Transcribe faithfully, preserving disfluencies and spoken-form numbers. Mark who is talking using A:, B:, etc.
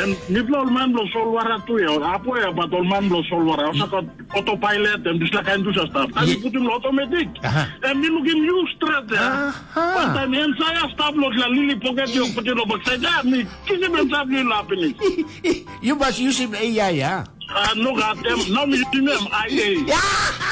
A: Niplol man lo solwara tu ya, apa ya batol man lo solwara, sa autopilot and dislakain tu sa staff. Tadi putin lo automatic. And nilugin new straight ya. Pantay niyan saya staff lo la lili pocket yung putin lo bagsaja ni kisi ben sabi ni lapin ni.
B: You must use him A I, yeah.
A: Ah, no gatem, no mi dimem I A.